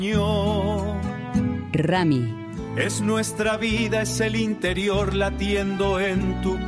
Rami. Es nuestra vida, es el interior latiendo en tu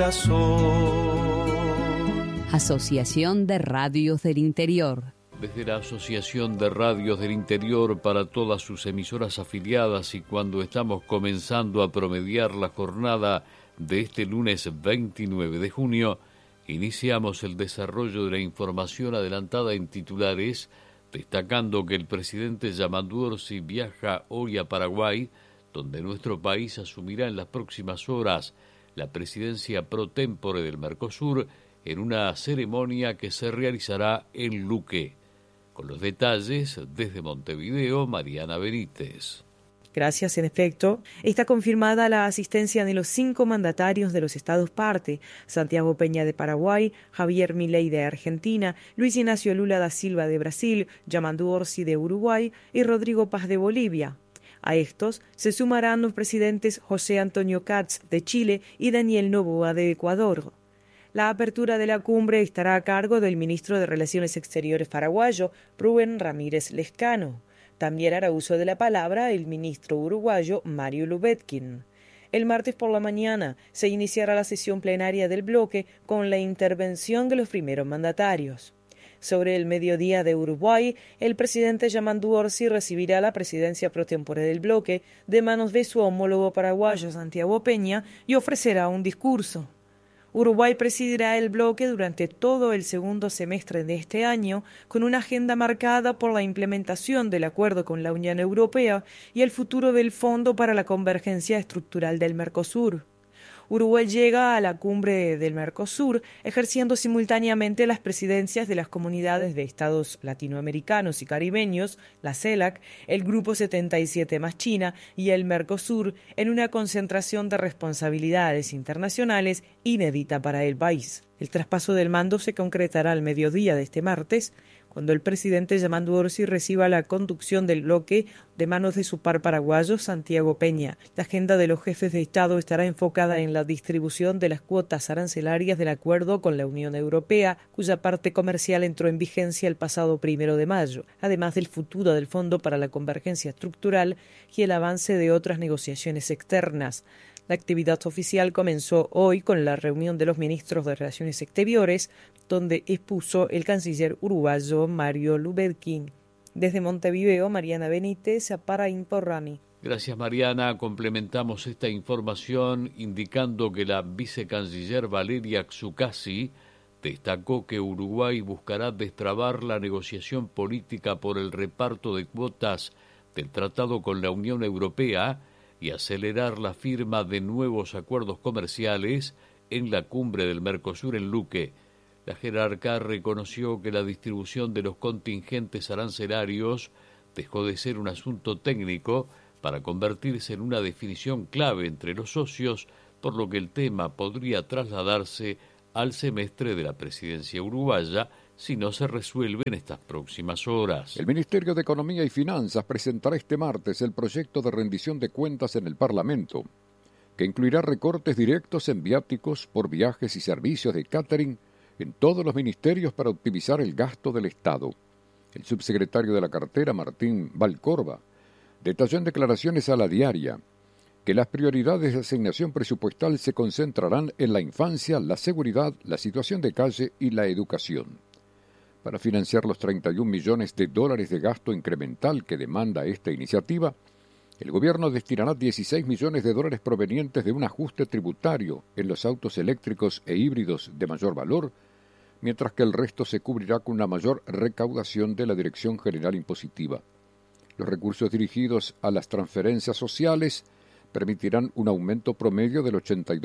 corazón. Asociación de Radios del Interior. Desde la Asociación de Radios del Interior para todas sus emisoras afiliadas y cuando estamos comenzando a promediar la jornada de este lunes 29 de junio, iniciamos el desarrollo de la información adelantada en titulares, destacando que el presidente Yamandu Orsi viaja hoy a Paraguay, donde nuestro país asumirá en las próximas horas la presidencia pro tempore del Mercosur en una ceremonia que se realizará en Luque. Con los detalles, desde Montevideo, Mariana Benítez. Gracias, en efecto. Está confirmada la asistencia de los 5 mandatarios de los estados parte: Santiago Peña de Paraguay, Javier Milei de Argentina, Luis Ignacio Lula da Silva de Brasil, Yamandu Orsi de Uruguay y Rodrigo Paz de Bolivia. A estos se sumarán los presidentes José Antonio Kats de Chile y Daniel Noboa de Ecuador. La apertura de la cumbre estará a cargo del ministro de Relaciones Exteriores paraguayo, Rubén Ramírez Lescano. También hará uso de la palabra el ministro uruguayo Mario Lubetkin. El martes por la mañana se iniciará la sesión plenaria del bloque con la intervención de los primeros mandatarios. Sobre el mediodía de Uruguay, el presidente Yamandu Orsi recibirá la presidencia pro tempore del bloque de manos de su homólogo paraguayo Santiago Peña y ofrecerá un discurso. Uruguay presidirá el bloque durante todo el segundo semestre de este año, con una agenda marcada por la implementación del acuerdo con la Unión Europea y el futuro del Fondo para la Convergencia Estructural del Mercosur. Uruguay llega a la cumbre del Mercosur ejerciendo simultáneamente las presidencias de las comunidades de estados latinoamericanos y caribeños, la CELAC, el Grupo 77 más China y el Mercosur, en una concentración de responsabilidades internacionales inédita para el país. El traspaso del mando se concretará al mediodía de este martes, cuando el presidente Yamandu Orsi reciba la conducción del bloque de manos de su par paraguayo Santiago Peña. La agenda de los jefes de Estado estará enfocada en la distribución de las cuotas arancelarias del acuerdo con la Unión Europea, cuya parte comercial entró en vigencia el pasado 1 de mayo, además del futuro del Fondo para la Convergencia Estructural y el avance de otras negociaciones externas. La actividad oficial comenzó hoy con la reunión de los ministros de Relaciones Exteriores, donde expuso el canciller uruguayo Mario Lubetkin. Desde Montevideo, Mariana Benítez, para Rami. Gracias, Mariana. Complementamos esta información indicando que la vicecanciller Valeria Xukasi destacó que Uruguay buscará destrabar la negociación política por el reparto de cuotas del tratado con la Unión Europea y acelerar la firma de nuevos acuerdos comerciales en la cumbre del Mercosur en Luque. La jerarca reconoció que la distribución de los contingentes arancelarios dejó de ser un asunto técnico para convertirse en una definición clave entre los socios, por lo que el tema podría trasladarse al semestre de la presidencia uruguaya si no se resuelve en estas próximas horas. El Ministerio de Economía y Finanzas presentará este martes el proyecto de rendición de cuentas en el Parlamento, que incluirá recortes directos en viáticos por viajes y servicios de catering en todos los ministerios para optimizar el gasto del Estado. El subsecretario de la cartera, Martín Valcorba, detalló en declaraciones a La Diaria que las prioridades de asignación presupuestal se concentrarán en la infancia, la seguridad, la situación de calle y la educación. Para financiar los $31 millones de gasto incremental que demanda esta iniciativa, el gobierno destinará $16 millones provenientes de un ajuste tributario en los autos eléctricos e híbridos de mayor valor, mientras que el resto se cubrirá con una mayor recaudación de la Dirección General Impositiva. Los recursos dirigidos a las transferencias sociales permitirán un aumento promedio del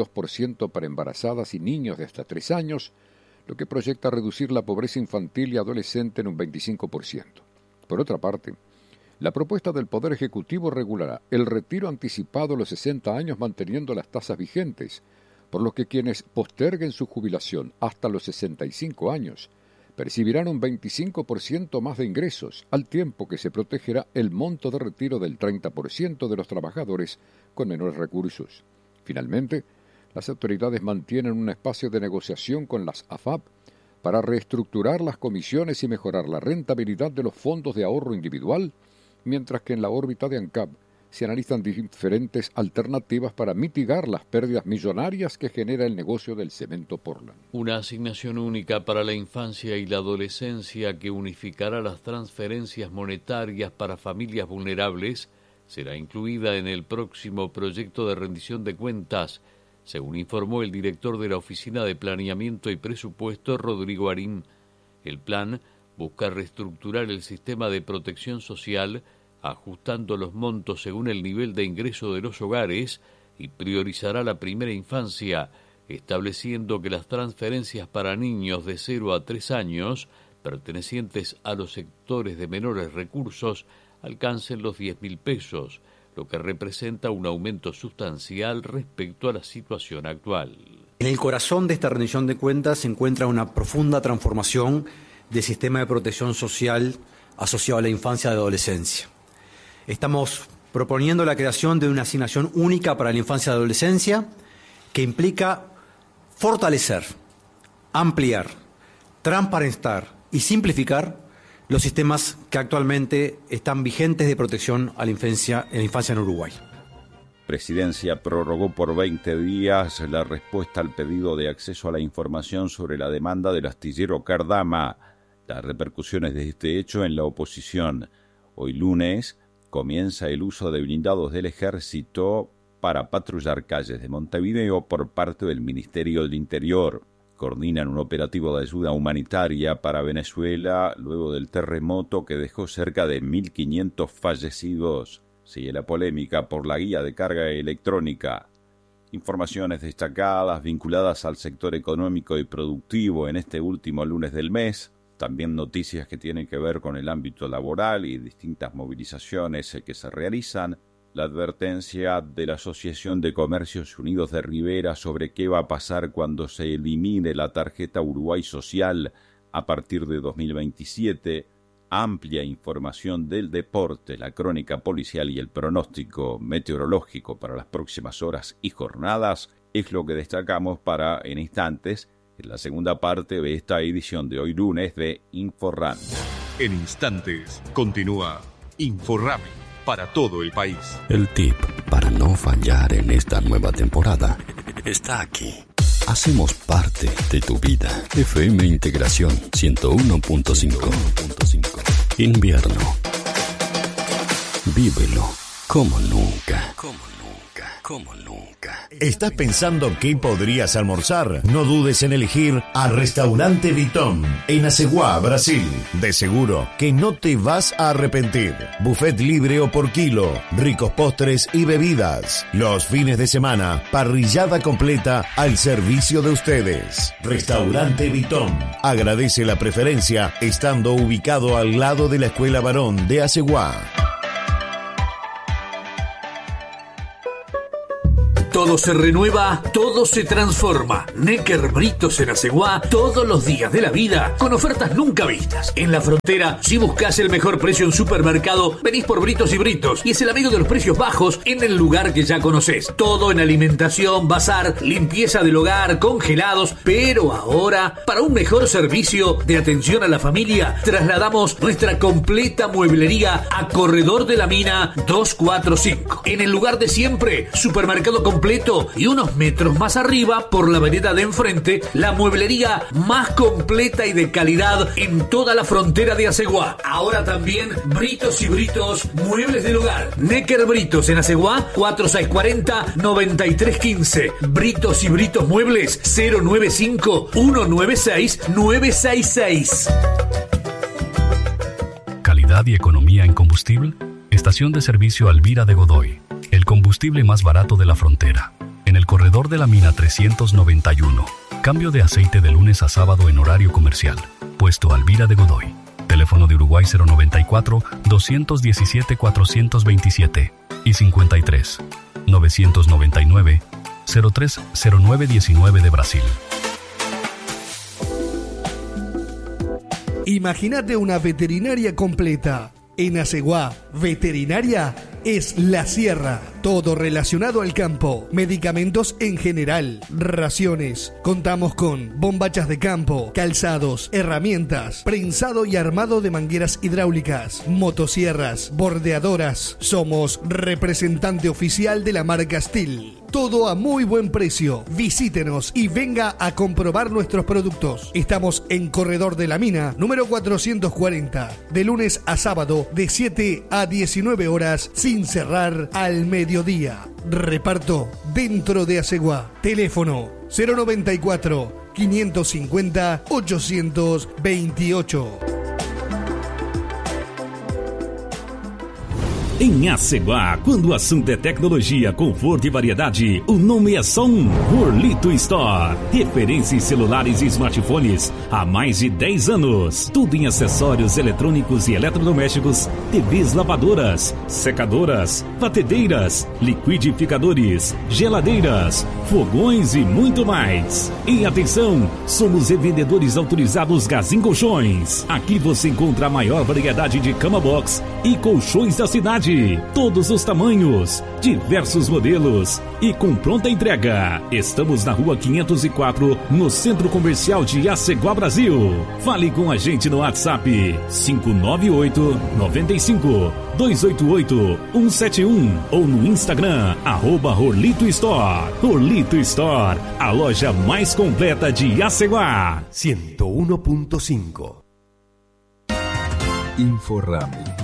82% para embarazadas y niños de hasta 3 años, lo que proyecta reducir la pobreza infantil y adolescente en un 25%. Por otra parte, la propuesta del Poder Ejecutivo regulará el retiro anticipado a los 60 años manteniendo las tasas vigentes, por lo que quienes posterguen su jubilación hasta los 65 años percibirán un 25% más de ingresos, al tiempo que se protegerá el monto de retiro del 30% de los trabajadores con menores recursos. Finalmente, las autoridades mantienen un espacio de negociación con las AFAP para reestructurar las comisiones y mejorar la rentabilidad de los fondos de ahorro individual, mientras que en la órbita de ANCAP se analizan diferentes alternativas para mitigar las pérdidas millonarias que genera el negocio del cemento Portland. Una asignación única para la infancia y la adolescencia que unificará las transferencias monetarias para familias vulnerables será incluida en el próximo proyecto de rendición de cuentas, según informó el director de la Oficina de Planeamiento y Presupuesto, Rodrigo Arín. El plan busca reestructurar el sistema de protección social, ajustando los montos según el nivel de ingreso de los hogares, y priorizará la primera infancia, estableciendo que las transferencias para niños de 0 a 3 años, pertenecientes a los sectores de menores recursos, alcancen los 10.000 pesos, lo que representa un aumento sustancial respecto a la situación actual. En el corazón de esta rendición de cuentas se encuentra una profunda transformación del sistema de protección social asociado a la infancia y la adolescencia. Estamos proponiendo la creación de una asignación única para la infancia y la adolescencia que implica fortalecer, ampliar, transparentar y simplificar los sistemas que actualmente están vigentes de protección a la infancia en Uruguay. Presidencia prorrogó por 20 días la respuesta al pedido de acceso a la información sobre la demanda del astillero Cardama. Las repercusiones de este hecho en la oposición. Hoy lunes comienza el uso de blindados del Ejército para patrullar calles de Montevideo por parte del Ministerio del Interior. Coordinan un operativo de ayuda humanitaria para Venezuela luego del terremoto que dejó cerca de 1.500 fallecidos. Sigue la polémica por la guía de carga electrónica. Informaciones destacadas vinculadas al sector económico y productivo en este último lunes del mes. También noticias que tienen que ver con el ámbito laboral y distintas movilizaciones que se realizan. La advertencia de la Asociación de Comercios Unidos de Rivera sobre qué va a pasar cuando se elimine la tarjeta Uruguay Social a partir de 2027. Amplia información del deporte, la crónica policial y el pronóstico meteorológico para las próximas horas y jornadas es lo que destacamos para en instantes en la segunda parte de esta edición de hoy lunes de InfoRami. En instantes continúa InfoRami para todo el país. El tip para no fallar en esta nueva temporada está aquí. Hacemos parte de tu vida. FM Integración 101.5. Invierno. Vívelo como nunca. Como nunca. ¿Estás pensando qué podrías almorzar? No dudes en elegir a Restaurante Vitón en Aceguá, Brasil. De seguro que no te vas a arrepentir. Buffet libre o por kilo, ricos postres y bebidas. Los fines de semana, parrillada completa al servicio de ustedes. Restaurante Vitón agradece la preferencia estando ubicado al lado de la Escuela Varón de Aceguá. Todo se renueva, todo se transforma. Necker Britos en Aceguá, todos los días de la vida, con ofertas nunca vistas. En la frontera, si buscas el mejor precio en supermercado, venís por Britos y Britos, y es el amigo de los precios bajos en el lugar que ya conocés. Todo en alimentación, bazar, limpieza del hogar, congelados, pero ahora, para un mejor servicio de atención a la familia, trasladamos nuestra completa mueblería a Corredor de la Mina 245. En el lugar de siempre, supermercado completo y unos metros más arriba, por la vereda de enfrente, la mueblería más completa y de calidad en toda la frontera de Aceguá. Ahora también Britos y Britos, muebles del hogar. Necker Britos en Aceguá, 4640-9315. Britos y Britos Muebles, 095-196-966. Calidad y economía en combustible. Estación de servicio Alvira de Godoy. El combustible más barato de la frontera. En el Corredor de la Mina 391. Cambio de aceite de lunes a sábado en horario comercial. Puesto Alvira de Godoy. Teléfono de Uruguay 094-217-427 y 53 999 030919 de Brasil. Imagínate una veterinaria completa. En Aceguá, veterinaria es La Sierra. Todo relacionado al campo, medicamentos en general, raciones. Contamos con bombachas de campo, calzados, herramientas, prensado y armado de mangueras hidráulicas, motosierras, bordeadoras. Somos representante oficial de la marca Steel. Todo a muy buen precio. Visítenos y venga a comprobar nuestros productos. Estamos en Corredor de la Mina, número 440, de lunes a sábado de 7 a 19 horas sin cerrar al mediodía. Reparto dentro de Aceguá. Teléfono 094 550 828. Em Aceguá, quando o assunto é tecnologia, conforto e variedade, o nome é só um: Horlito Store. Referência em celulares e smartphones há mais de 10 anos. Tudo em acessórios eletrônicos e eletrodomésticos, TVs lavadoras, secadoras, batedeiras, liquidificadores, geladeiras, fogões e muito mais. E atenção, somos revendedores autorizados Gazin Colchões. Aqui você encontra a maior variedade de cama box e colchões da cidade. Todos os tamanhos, diversos modelos e com pronta entrega. Estamos na rua 504, no Centro Comercial de Aceguá, Brasil. Fale com a gente no WhatsApp 598 95 288 171 ou no Instagram @Horlito Store. Horlito Store, a loja mais completa de Aceguá. 101.5. Inforrami.